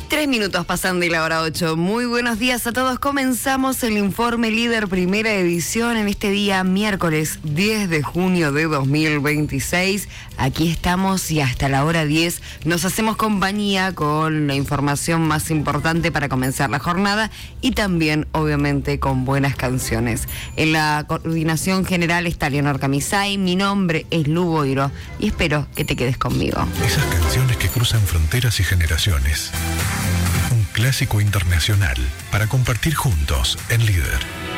3 minutos pasan de la hora 8. Muy buenos días a todos. Comenzamos el Informe Líder, primera edición, en este día miércoles 10 de junio de 2026. Aquí estamos y hasta la hora 10 nos hacemos compañía con la información más importante para comenzar la jornada y también, obviamente, con buenas canciones. En la coordinación general está Leonor Camisay, mi nombre es Lu Boiro y espero que te quedes conmigo. Esas canciones que cruzan fronteras y generaciones. Un clásico internacional para compartir juntos en Líder.